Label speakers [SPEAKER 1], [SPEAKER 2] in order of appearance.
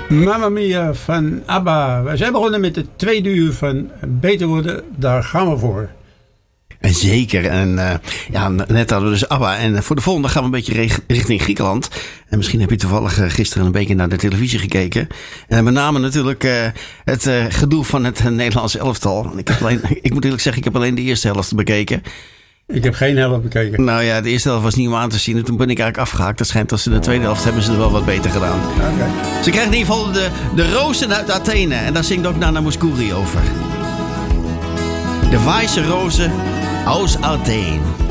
[SPEAKER 1] Mamma Mia van ABBA. We zijn begonnen met de tweede uur van Beter Worden. Daar gaan we voor.
[SPEAKER 2] Zeker. En net hadden we dus ABBA. En voor de volgende gaan we een beetje richting Griekenland. En misschien heb je toevallig gisteren een beetje naar de televisie gekeken. En met name natuurlijk het gedoe van het Nederlandse elftal. Ik moet eerlijk zeggen, ik heb alleen de eerste helft bekeken.
[SPEAKER 1] Ik heb geen helft bekeken.
[SPEAKER 2] Nou ja, de eerste helft was niet om aan te zien. En toen ben ik eigenlijk afgehaakt. Dat schijnt als ze de tweede helft hebben ze er wel wat beter gedaan.
[SPEAKER 1] Okay.
[SPEAKER 2] Ze krijgen in ieder geval de rozen uit Athene. En daar zingt ook Nana Mouskouri over. De Weiße Rozen aus Athen.